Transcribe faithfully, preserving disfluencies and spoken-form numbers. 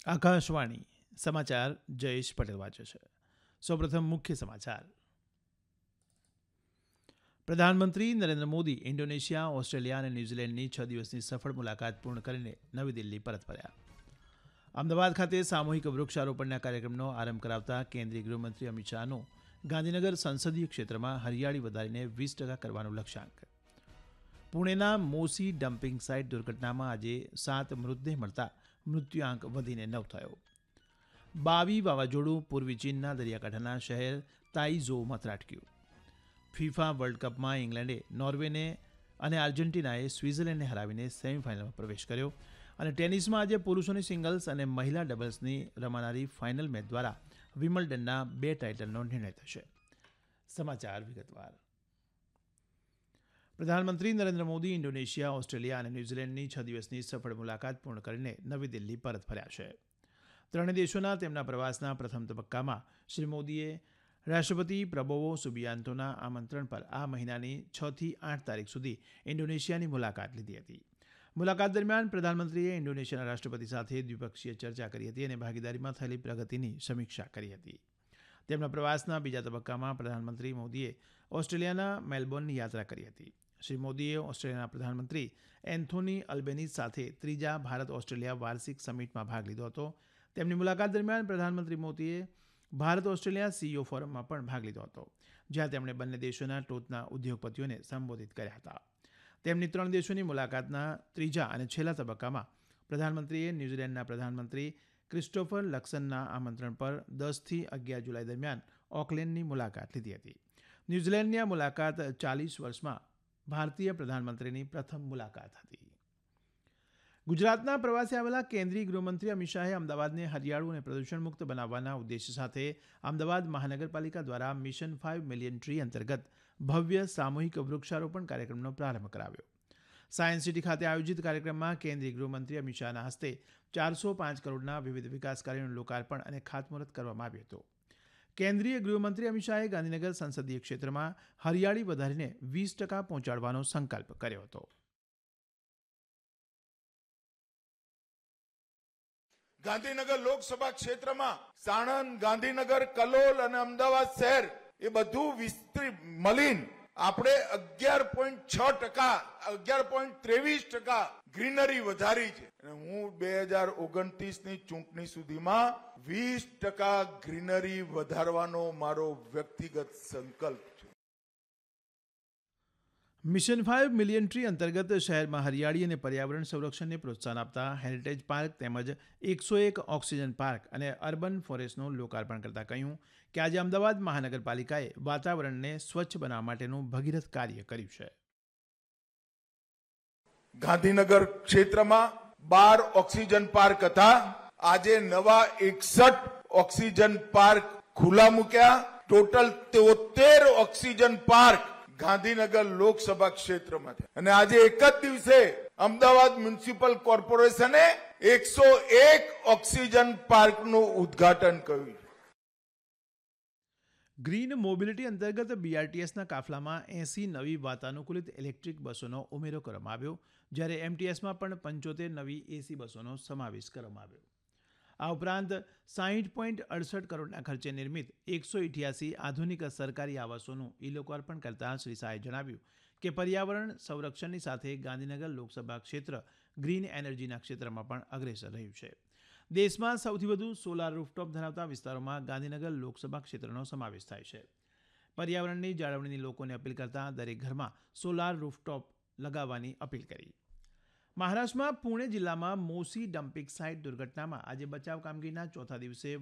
આકાશવાણી સમાચાર જયેશ પટેલ વાંચે છે. સૌપ્રથમ મુખ્ય સમાચાર. પ્રધાનમંત્રી નરેન્દ્ર મોદી ઇન્ડોનેશિયા, ઓસ્ટ્રેલિયા અને ન્યૂઝીલેન્ડની છ દિવસની સફળ મુલાકાત પૂર્ણ કરીને નવી દિલ્હી પરત ફર્યા. અમદાવાદ ખાતે સામૂહિક વૃક્ષારોપણના કાર્યક્રમનો આરંભ કરાવતા કેન્દ્રીય ગૃહમંત્રી અમિત શાહનું ગાંધીનગર સંસદીય ક્ષેત્રમાં હરિયાળી વધારીને વીસ ટકા કરવાનું લક્ષ્યાંક. પુણેના મોસી ડમ્પિંગ સાઇટ દુર્ઘટનામાં આજે સાત મૃતદેહ મળતા મૃત્યુઆંક વધીને નવ થયો. બાવી વાવાઝોડું પૂર્વી ચીનના દરિયાકાંઠાના શહેર તાઇઝોઉમાં ત્રાટક્યું. ફિફા વર્લ્ડ કપમાં ઇંગ્લેન્ડે નોર્વેને અને આર્જેન્ટિનાએ સ્વિટ્ઝરલેન્ડને હરાવીને સેમીફાઇનલમાં પ્રવેશ કર્યો. અને ટેનિસમાં આજે પુરુષોની સિંગલ્સ અને મહિલા ડબલ્સની રમાનારી ફાઇનલ મેચ દ્વારા વિમ્બલ્ડનના બે ટાઇટલનો નિર્ણય થશે. સમાચાર વિગતવાર. પ્રધાનમંત્રી નરેન્દ્ર મોદી ઇન્ડોનેશિયા, ઓસ્ટ્રેલિયા અને ન્યૂઝીલેન્ડની છ દિવસની સફળ મુલાકાત પૂર્ણ કરીને નવી દિલ્હી પરત ફર્યા છે. ત્રણેય દેશોના તેમના પ્રવાસના પ્રથમ તબક્કામાં શ્રી મોદીએ રાષ્ટ્રપતિ પ્રબોવો સુબિયાન્તોના આમંત્રણ પર આ મહિનાની છ થી આઠ તારીખ સુધી ઇન્ડોનેશિયાની મુલાકાત લીધી હતી. મુલાકાત દરમિયાન પ્રધાનમંત્રીએ ઇન્ડોનેશિયાના રાષ્ટ્રપતિ સાથે દ્વિપક્ષીય ચર્ચા કરી હતી અને ભાગીદારીમાં થયેલી પ્રગતિની સમીક્ષા કરી હતી. તેમના પ્રવાસના બીજા તબક્કામાં પ્રધાનમંત્રી મોદીએ ઓસ્ટ્રેલિયાના મેલબોર્નની યાત્રા કરી હતી. શ્રી મોદીએ ઓસ્ટ્રેલિયાના પ્રધાનમંત્રી એન્થોની અલ્બેનીઝ સાથે ત્રીજા ભારત ઓસ્ટ્રેલિયા વાર્ષિક સમિટમાં ભાગ લીધો હતો. તેમની મુલાકાત દરમિયાન પ્રધાનમંત્રી મોદીએ ભારત ઓસ્ટ્રેલિયા સીઈઓ ફોરમમાં પણ ભાગ લીધો હતો, જ્યાં તેમણે બંને દેશોના ટોચના ઉદ્યોગપતિઓને સંબોધિત કર્યા હતા. તેમની ત્રણ દેશોની મુલાકાતના ત્રીજા અને છેલ્લા તબક્કામાં પ્રધાનમંત્રીએ ન્યૂઝીલેન્ડના પ્રધાનમંત્રી ક્રિસ્ટોફર લક્સનના આમંત્રણ પર દસથી અગિયાર જુલાઈ દરમિયાન ઓકલેન્ડની મુલાકાત લીધી હતી. ન્યૂઝીલેન્ડની આ મુલાકાત ચાલીસ વર્ષમાં ભારતીય પ્રધાનમંત્રીની પ્રથમ મુલાકાત હતી. ગુજરાતના પ્રવાસે આવેલા કેન્દ્રીય ગૃહમંત્રી અમિત શાહે અમદાવાદને હરિયાળું અને પ્રદૂષણ મુક્ત બનાવવાના ઉદ્દેશ્ય સાથે અમદાવાદ મહાનગરપાલિકા દ્વારા મિશન ફાઇવ મિલિયન ટ્રી અંતર્ગત ભવ્ય સામૂહિક વૃક્ષારોપણ કાર્યક્રમનો પ્રારંભ કરાવ્યો. સાયન્સ સિટી ખાતે આયોજિત કાર્યક્રમમાં કેન્દ્રીય ગૃહમંત્રી અમિત શાહના હસ્તે ચારસો પાંચ કરોડના વિવિધ વિકાસ કાર્યોનું લોકાર્પણ અને ખાતમુહૂર્ત કરવામાં આવ્યું હતું. કેન્દ્રીય ગૃહમંત્રી અમિત શાહે ગાંધીનગર સંસદીય ક્ષેત્રમાં હરિયાળી વધારીને વીસ ટકા પહોંચાડવાનો સંકલ્પ કર્યો હતો. ગાંધીનગર લોકસભા ક્ષેત્રમાં સાણંદ, ગાંધીનગર, કલોલ અને અમદાવાદ શહેર એ બધું વિસ્તૃત મળીને આપણે અગિયાર પોઈન્ટ છ ટકા અગિયાર પોઈન્ટ ત્રેવીસ ટકા ગ્રીનરી વધારી છે. અને હું બે હજાર ઓગણત્રીસ ની ચૂંટણી સુધીમાં વીસ ટકા ગ્રીનરી વધારવાનો મારો વ્યક્તિગત સંકલ્પ છે. મિશન ફાઇવ મિલિયન ટ્રી અંતર્ગત શહેરમાં હરિયાળી અને પર્યાવરણ સંરક્ષણને પ્રોત્સાહન આપતા હેરિટેજ પાર્ક તેમજ એકસો એક ઓક્સિજન પાર્ક અને અર્બન ફોરેસ્ટનું લોકાર્પણ કરતા કહ્યું કે આજે અમદાવાદ મહાનગરપાલિકાએ વાતાવરણને સ્વચ્છ બનાવવા માટેનું ભગીરથ કાર્ય કર્યું છે. ગાંધીનગર ક્ષેત્રમાં બાર ઓક્સિજન પાર્ક હતા. આજે નવા એકસઠ ઓક્સિજન પાર્ક ખુલ્લા મૂક્યા. ટોટલ તોતેર ઓક્સિજન પાર્ક ગાંધીનગર લોકસભા ક્ષેત્રમાં છે. અને આજે એક જ દિવસે અમદાવાદ મ્યુનિસિપલ કોર્પોરેશને એકસો એક ઓક્સિજન પાર્કનું ઉદ્ઘાટન કર્યું. ગ્રીન મોબિલિટી અંતર્ગત બીઆરટીએસના કાફલામાં એસી નવી વાતાનુકૂલિત ઇલેક્ટ્રિક બસોનો ઉમેરો કરવામાં આવ્યો, જ્યારે એમટીએસમાં પણ પંચોતેર નવી એસી બસોનો સમાવેશ કરવામાં આવ્યો. આ ઉપરાંત સાહીઠ પોઈન્ટ અડસઠ કરોડના ખર્ચે નિર્મિત એકસો ઇઠ્યાસી આધુનિક સરકારી આવાસોનું ઈ લોકાર્પણ કરતા શ્રી શાહે જણાવ્યું કે પર્યાવરણ સંરક્ષણની સાથે ગાંધીનગર લોકસભા ક્ષેત્ર ગ્રીન એનર્જીના ક્ષેત્રમાં પણ અગ્રેસર રહ્યું છે. દેશમાં સૌથી વધુ સોલાર રૂફટોપ ધરાવતા વિસ્તારોમાં ગાંધીનગર લોકસભા ક્ષેત્રનો સમાવેશ થાય છે. પર્યાવરણની જાળવણીની લોકોને અપીલ કરતા દરેક ઘરમાં સોલાર રૂફટોપ લગાવવાની અપીલ કરી. મહારાષ્ટ્રમાં પુણે જિલ્લામાં મોસી ડમ્પિંગ સાઇટ દુર્ઘટનામાં આજે બચાવ કામગીરીના ચોથા દિવસે